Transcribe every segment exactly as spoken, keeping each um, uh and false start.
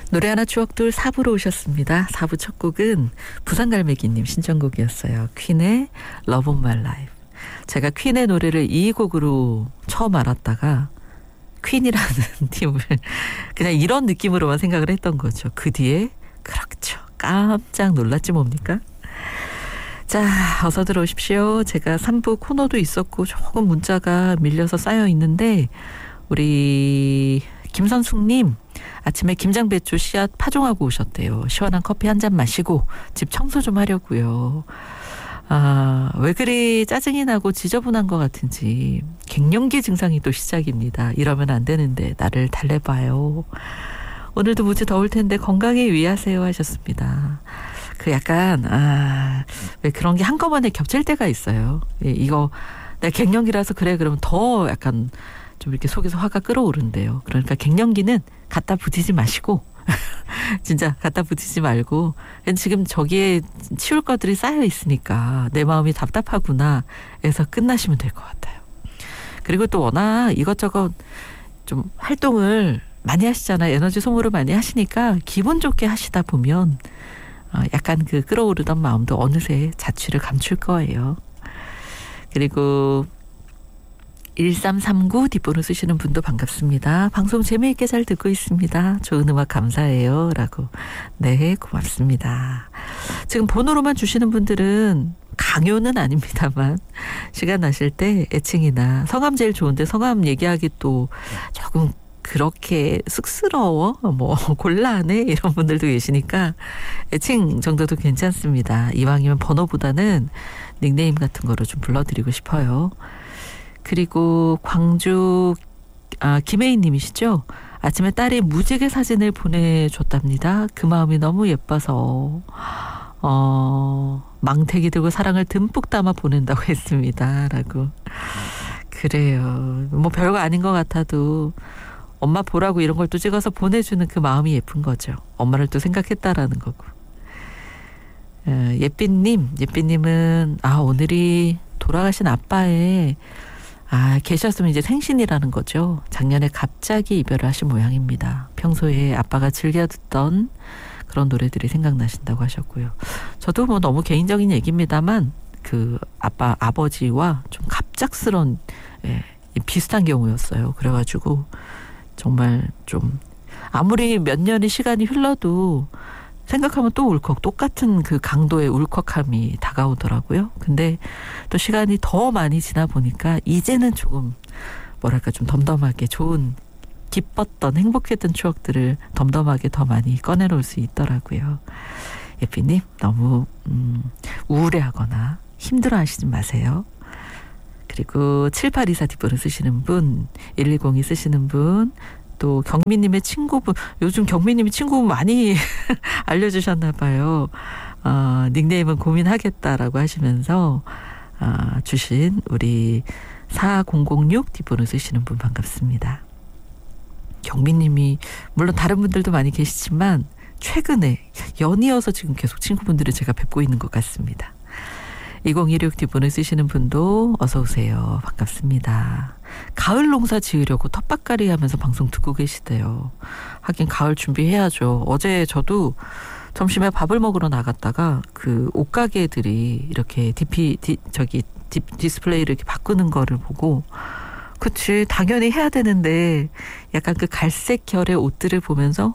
노래 하나 추억들 사 부로 오셨습니다. 사 부 첫 곡은 부산갈매기님 신청곡이었어요. 퀸의 Love of My Life. 제가 퀸의 노래를 이 곡으로 처음 알았다가 퀸이라는 팀을 그냥 이런 느낌으로만 생각을 했던 거죠. 그 뒤에 그렇죠. 깜짝 놀랐지 뭡니까? 자, 어서 들어오십시오. 제가 삼 부 코너도 있었고 조금 문자가 밀려서 쌓여 있는데 우리 김선숙님 아침에 김장배추 씨앗 파종하고 오셨대요. 시원한 커피 한 잔 마시고 집 청소 좀 하려고요. 아, 왜 그리 짜증이 나고 지저분한 것 같은지 갱년기 증상이 또 시작입니다. 이러면 안 되는데 나를 달래봐요. 오늘도 무지 더울 텐데 건강에 유의하세요 하셨습니다. 그 약간 아, 왜 그런 게 한꺼번에 겹칠 때가 있어요. 예, 이거 내가 갱년기라서 그래 그러면 더 약간 좀 이렇게 속에서 화가 끓어오른대요. 그러니까 갱년기는 갖다 붙이지 마시고 진짜 갖다 붙이지 말고 지금 저기에 치울 것들이 쌓여 있으니까 내 마음이 답답하구나 해서 끝나시면 될 것 같아요. 그리고 또 워낙 이것저것 좀 활동을 많이 하시잖아요. 에너지 소모를 많이 하시니까 기분 좋게 하시다 보면 약간 그 끌어오르던 마음도 어느새 자취를 감출 거예요. 그리고 일삼삼구 뒷번호 쓰시는 분도 반갑습니다. 방송 재미있게 잘 듣고 있습니다. 좋은 음악 감사해요. 라고. 네, 고맙습니다. 지금 번호로만 주시는 분들은 강요는 아닙니다만 시간 나실 때 애칭이나 성함 제일 좋은데 성함 얘기하기 또 조금 그렇게 쑥스러워 뭐 곤란해 이런 분들도 계시니까 애칭 정도도 괜찮습니다. 이왕이면 번호보다는 닉네임 같은 거로 좀 불러드리고 싶어요. 그리고 광주 아, 김혜인 님이시죠? 아침에 딸이 무지개 사진을 보내줬답니다. 그 마음이 너무 예뻐서 어, 망태기 들고 사랑을 듬뿍 담아 보낸다고 했습니다. 라고. 그래요. 뭐 별거 아닌 것 같아도 엄마 보라고 이런 걸 또 찍어서 보내주는 그 마음이 예쁜 거죠. 엄마를 또 생각했다라는 거고. 어, 예삐님, 예삐님은 아 오늘이 돌아가신 아빠의 아 계셨으면 이제 생신이라는 거죠. 작년에 갑자기 이별을 하신 모양입니다. 평소에 아빠가 즐겨 듣던 그런 노래들이 생각나신다고 하셨고요. 저도 뭐 너무 개인적인 얘기입니다만 그 아빠 아버지와 좀 갑작스런 예, 비슷한 경우였어요. 그래가지고 정말 좀 아무리 몇 년의 시간이 흘러도 생각하면 또 울컥 똑같은 그 강도의 울컥함이 다가오더라고요. 근데 또 시간이 더 많이 지나 보니까 이제는 조금 뭐랄까 좀 덤덤하게 좋은 기뻤던 행복했던 추억들을 덤덤하게 더 많이 꺼내놓을 수 있더라고요. 예삐님 너무 음, 우울해하거나 힘들어하시지 마세요. 그리고 칠팔이사 뒷번호 쓰시는 분, 일일공이 쓰시는 분, 또 경민님의 친구분, 요즘 경민님이 친구분 많이 알려주셨나 봐요. 어, 닉네임은 고민하겠다라고 하시면서 어, 주신 우리 사공공육 뒷번호 쓰시는 분 반갑습니다. 경민님이 물론 다른 분들도 많이 계시지만 최근에 연이어서 지금 계속 친구분들을 제가 뵙고 있는 것 같습니다. 이공일육 뒷번호 쓰시는 분도 어서 오세요. 반갑습니다. 가을 농사 지으려고 텃밭갈이 하면서 방송 듣고 계시대요. 하긴 가을 준비해야죠. 어제 저도 점심에 밥을 먹으러 나갔다가 그 옷가게들이 이렇게 디피 디, 저기 디, 디스플레이를 이렇게 바꾸는 거를 보고 그치 당연히 해야 되는데 약간 그 갈색 결의 옷들을 보면서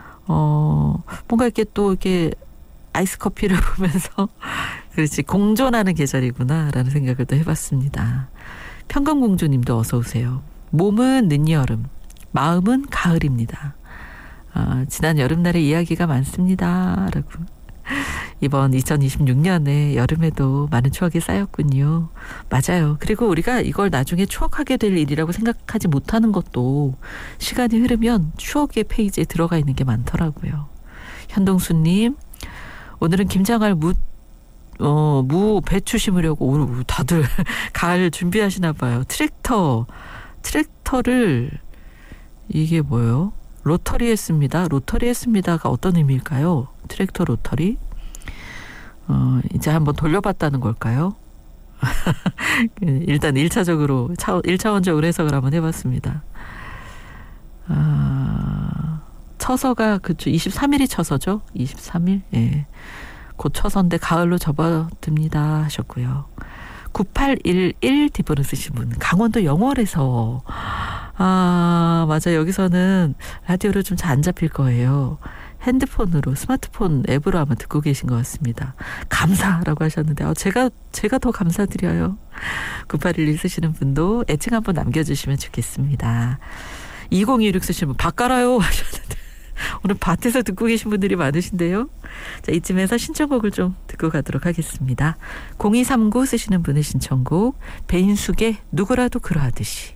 어 뭔가 이렇게 또 이렇게 아이스 커피를 보면서 그렇지 공존하는 계절이구나 라는 생각을 또 해봤습니다. 평강공주님도 어서 오세요. 몸은 늦여름, 마음은 가을입니다. 아, 지난 여름날의 이야기가 많습니다. 라고. 이번 이천이십육 년에 여름에도 많은 추억이 쌓였군요. 맞아요. 그리고 우리가 이걸 나중에 추억하게 될 일이라고 생각하지 못하는 것도 시간이 흐르면 추억의 페이지에 들어가 있는 게 많더라고요. 현동수님, 오늘은 김장할 무, 어, 무 배추 심으려고 오늘 다들 가을 준비하시나 봐요. 트랙터, 트랙터를 이게 뭐예요? 로터리 했습니다. 로터리 했습니다가 어떤 의미일까요? 트랙터 로터리? 어, 이제 한번 돌려봤다는 걸까요? 일단 일 차적으로, 일 차원적으로 해석을 한번 해봤습니다. 아, 처서가 그쵸. 이십삼 일이 처서죠. 이십삼 일. 예. 곧 처서인데 가을로 접어듭니다 하셨고요. 구팔일일 디번을 쓰신 분. 강원도 영월에서. 아, 맞아. 여기서는 라디오를 좀 잘 안 잡힐 거예요. 핸드폰으로, 스마트폰 앱으로 아마 듣고 계신 것 같습니다. 감사라고 하셨는데, 어, 제가, 제가 더 감사드려요. 구팔일일 쓰시는 분도 애칭 한번 남겨주시면 좋겠습니다. 이공이육 쓰시는 분, 바꿔라요 하셨는데, 오늘 밭에서 듣고 계신 분들이 많으신데요. 자, 이쯤에서 신청곡을 좀 듣고 가도록 하겠습니다. 공이삼구 쓰시는 분의 신청곡, 배인숙의 누구라도 그러하듯이.